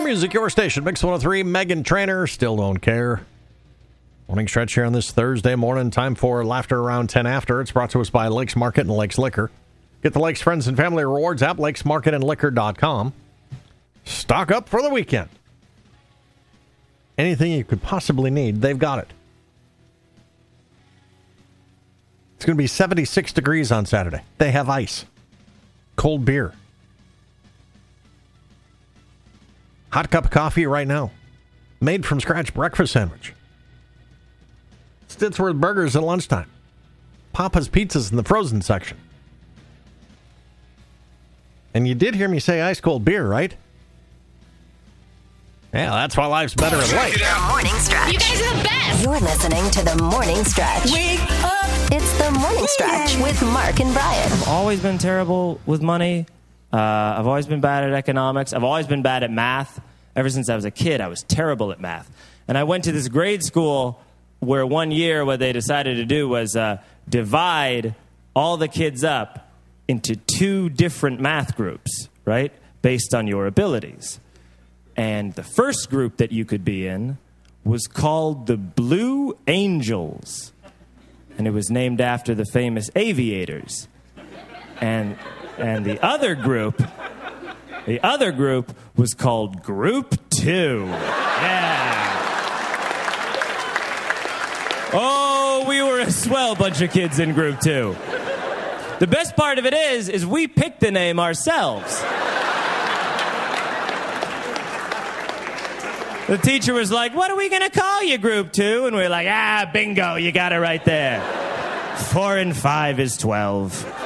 music, your station. Mix 103, Meghan Trainor, Still Don't Care. Morning stretch here on this Thursday morning. Time for Laughter Around 10 After. It's brought to us by Lakes Market and Lakes Liquor. Get the Lakes Friends and Family Rewards app, lakesmarketandliquor.com. Stock up for the weekend. Anything you could possibly need, they've got it. It's going to be 76 degrees on Saturday. They have ice. Cold beer. Hot cup of coffee right now. Made from scratch breakfast sandwich. Stitsworth burgers at lunchtime. Papa's pizzas in the frozen section. And you did hear me say ice cold beer, right? Yeah, that's why life's better at light. The Morning Stretch. You guys are the best. You're listening to The Morning Stretch. Wake up. It's The Morning Stretch with Mark and Brian. I've always been terrible with money. I've always been bad at economics. I've always been bad at math. Ever since I was a kid, I was terrible at math. And I went to this grade school where one year what they decided to do was divide all the kids up into two different math groups, right, based on your abilities. And the first group that you could be in was called the Blue Angels. And it was named after the famous aviators. And the other group was called Group 2. Yeah. Oh, we were a swell bunch of kids in Group 2. The best part of it is we picked the name ourselves. The teacher was like, what are we going to call you, Group 2? And we were like, bingo, you got it right there. 4 and 5 is 12.